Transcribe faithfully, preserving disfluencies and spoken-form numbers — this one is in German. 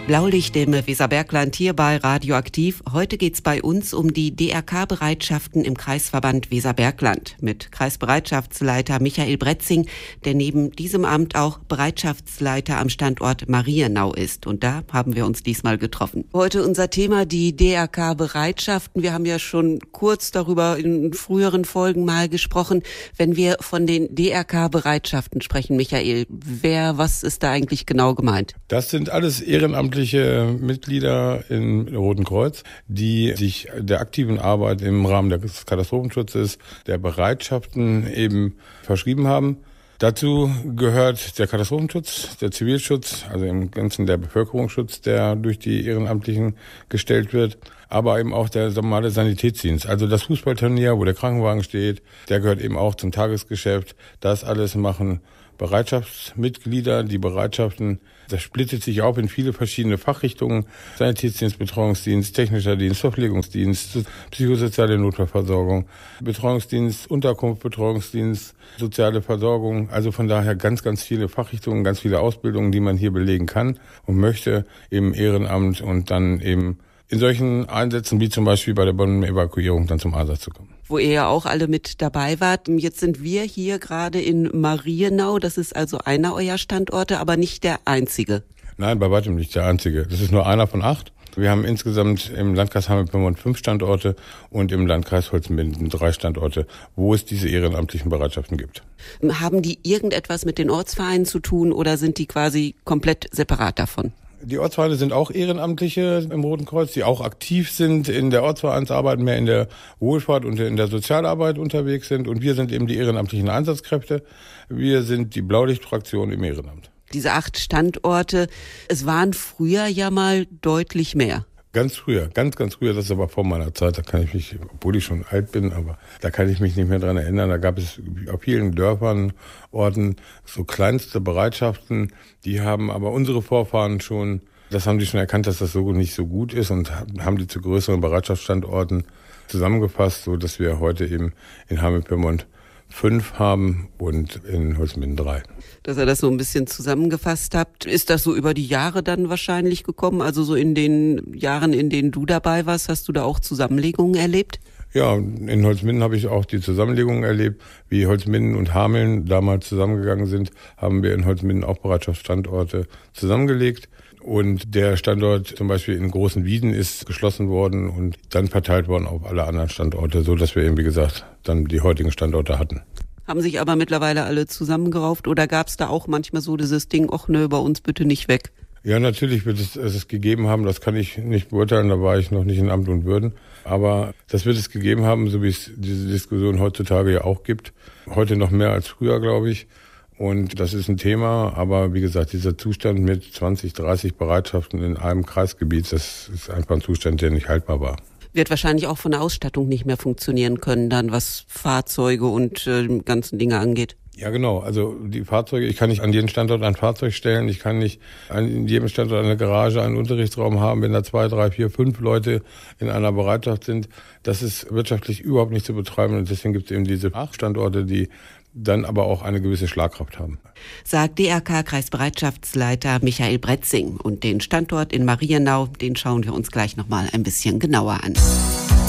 Blaulicht im Weserbergland hier bei Radioaktiv. Heute geht's bei uns um die D R K-Bereitschaften im Kreisverband Weserbergland mit Kreisbereitschaftsleiter Michael Bretzing, der neben diesem Amt auch Bereitschaftsleiter am Standort Marienau ist. Und da haben wir uns diesmal getroffen. Heute unser Thema die D R K-Bereitschaften. Wir haben ja schon kurz darüber in früheren Folgen mal gesprochen. Wenn wir von den D R K-Bereitschaften sprechen, Michael, wer, was ist da eigentlich genau gemeint? Das sind alles ehrenamtliche Mitglieder im Roten Kreuz, die sich der aktiven Arbeit im Rahmen des Katastrophenschutzes, der Bereitschaften eben verschrieben haben. Dazu gehört der Katastrophenschutz, der Zivilschutz, also im Ganzen der Bevölkerungsschutz, der durch die Ehrenamtlichen gestellt wird, aber eben auch der normale Sanitätsdienst. Also das Fußballturnier, wo der Krankenwagen steht, der gehört eben auch zum Tagesgeschäft. Das alles machen Bereitschaftsmitglieder. Die Bereitschaften, das splittet sich auf in viele verschiedene Fachrichtungen. Sanitätsdienst, Betreuungsdienst, technischer Dienst, Verpflegungsdienst, psychosoziale Notfallversorgung, Betreuungsdienst, Unterkunft, Betreuungsdienst, soziale Versorgung. Also von daher ganz, ganz viele Fachrichtungen, ganz viele Ausbildungen, die man hier belegen kann und möchte im Ehrenamt und dann eben in solchen Einsätzen wie zum Beispiel bei der Bombenevakuierung dann zum Einsatz zu kommen. Wo ihr ja auch alle mit dabei wart. Jetzt sind wir hier gerade in Marienau. Das ist also einer eurer Standorte, aber nicht der einzige. Nein, bei weitem nicht der einzige. Das ist nur einer von acht. Wir haben insgesamt im Landkreis Hameln-Pyrmont fünf Standorte und im Landkreis Holzminden drei Standorte, wo es diese ehrenamtlichen Bereitschaften gibt. Haben die irgendetwas mit den Ortsvereinen zu tun oder sind die quasi komplett separat davon? Die Ortsvereine sind auch Ehrenamtliche im Roten Kreuz, die auch aktiv sind in der Ortsvereinsarbeit, mehr in der Wohlfahrt und in der Sozialarbeit unterwegs sind. Und wir sind eben die ehrenamtlichen Einsatzkräfte. Wir sind die Blaulichtfraktion im Ehrenamt. Diese acht Standorte, es waren früher ja mal deutlich mehr. Ganz früher, ganz, ganz früher, das ist aber vor meiner Zeit, da kann ich mich, obwohl ich schon alt bin, aber da kann ich mich nicht mehr dran erinnern. Da gab es auf vielen Dörfern, Orten so kleinste Bereitschaften, die haben aber unsere Vorfahren schon, das haben die schon erkannt, dass das so nicht so gut ist und haben die zu größeren Bereitschaftsstandorten zusammengefasst, so dass wir heute eben in Hameln-Pyrmont fünf haben und in Holzminden drei. Dass ihr das so ein bisschen zusammengefasst habt, ist das so über die Jahre dann wahrscheinlich gekommen? Also so in den Jahren, in denen du dabei warst, hast du da auch Zusammenlegungen erlebt? Ja, in Holzminden habe ich auch die Zusammenlegungen erlebt. Wie Holzminden und Hameln damals zusammengegangen sind, haben wir in Holzminden auch Bereitschaftsstandorte zusammengelegt. Und der Standort zum Beispiel in Großen Wieden ist geschlossen worden und dann verteilt worden auf alle anderen Standorte, so dass wir eben, wie gesagt, dann die heutigen Standorte hatten. Haben sich aber mittlerweile alle zusammengerauft oder gab es da auch manchmal so dieses Ding, ach nö, bei uns bitte nicht weg? Ja, natürlich wird es es gegeben haben, das kann ich nicht beurteilen, da war ich noch nicht in Amt und Würden. Aber das wird es gegeben haben, so wie es diese Diskussion heutzutage ja auch gibt. Heute noch mehr als früher, glaube ich. Und das ist ein Thema, aber wie gesagt, dieser Zustand mit zwanzig, dreißig Bereitschaften in einem Kreisgebiet, das ist einfach ein Zustand, der nicht haltbar war. Wird wahrscheinlich auch von der Ausstattung nicht mehr funktionieren können, dann was Fahrzeuge und äh, ganzen Dinge angeht. Ja, genau. Also die Fahrzeuge, ich kann nicht an jeden Standort ein Fahrzeug stellen. Ich kann nicht an jedem Standort eine Garage, einen Unterrichtsraum haben, wenn da zwei, drei, vier, fünf Leute in einer Bereitschaft sind. Das ist wirtschaftlich überhaupt nicht zu betreiben. Und deswegen gibt es eben diese acht Standorte, die dann aber auch eine gewisse Schlagkraft haben. Sagt D R K-Kreisbereitschaftsleiter Michael Bretzing. Und den Standort in Marienau, den schauen wir uns gleich nochmal ein bisschen genauer an.